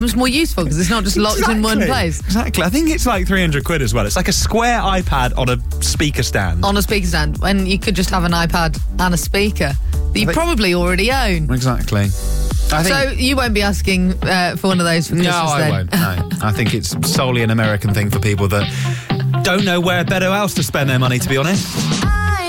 It's more useful because it's not just locked in one place. Exactly. I think it's like 300 quid as well. It's like a square iPad on a speaker stand. On a speaker stand. When you could just have an iPad and a speaker that you probably already own. Exactly. So you won't be asking for one of those for Christmas I won't. No. I think it's solely an American thing for people that don't know where better else to spend their money, to be honest.